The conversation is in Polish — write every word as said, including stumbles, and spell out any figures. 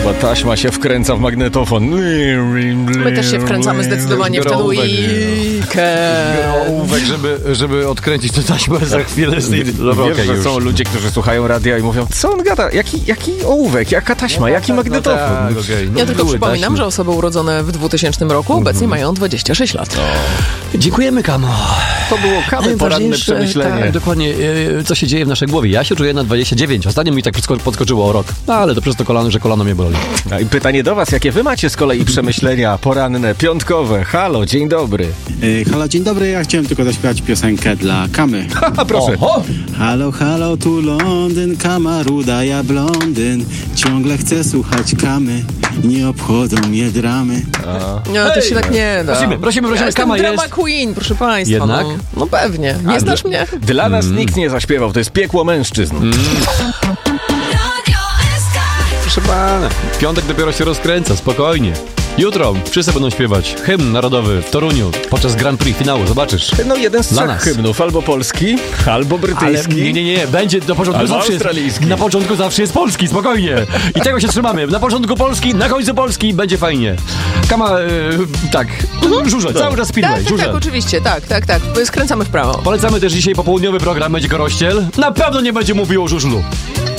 Chyba taśma się wkręca w magnetofon. My też się wkręcamy zdecydowanie w ten weekend. Ołówek, żeby, żeby odkręcić tę taśmę za chwilę z tej... Wiesz, okay, że są ludzie, którzy słuchają radia i mówią, co on gada? Jaki, jaki ołówek? Jaka taśma? No, jaki tak, magnetofon? No tak, okay. no ja tylko przypominam, taśmy. że osoby urodzone w dwutysięcznym roku obecnie mają dwadzieścia sześć lat. Dziękujemy, Kamo. To było Kamy poranne przemyślenie. Tak, dokładnie, e, co się dzieje w naszej głowie. Ja się czuję na dwadzieścia dziewięć. Ostatnio mi tak podskoczyło o rok. No, ale to przez to kolano, że kolano mnie boli. A i pytanie do was, jakie wy macie z kolei przemyślenia poranne, piątkowe? Halo, dzień dobry. Yy, halo, dzień dobry. Ja chciałem tylko zaśpiewać piosenkę dla Kamy. Haha, proszę. Oho. Halo, halo, tu Londyn, Kama ruda, ja blondyn. Ciągle chcę słuchać Kamy, nie obchodzą mnie dramy. No to się tak nie da. Prosimy, prosimy, prosimy. Ja jestem Kama drama jest. queen, proszę państwa. Jednak? No, no pewnie. Nie A znasz dla- mnie? Dla nas nikt nie zaśpiewał, to jest piekło mężczyzn. Proszę pana, piątek dopiero się rozkręca, spokojnie. Jutro wszyscy będą śpiewać hymn narodowy w Toruniu podczas Grand Prix finału, zobaczysz. No jeden z Dla trzech nas. hymnów, albo polski, albo Ale brytyjski. nie, nie, nie, będzie do początku Albo zawsze australijski. jest, na początku zawsze jest polski, spokojnie. I tego się trzymamy. Na początku polski, na końcu polski, będzie fajnie. Kama, e, tak, żurze, cały czas Tak, speedway, tak, żurze. tak, oczywiście, tak, tak, tak. Skręcamy w prawo. Polecamy też dzisiaj popołudniowy program, będzie Korościel. Na pewno nie będzie mówił o żużlu.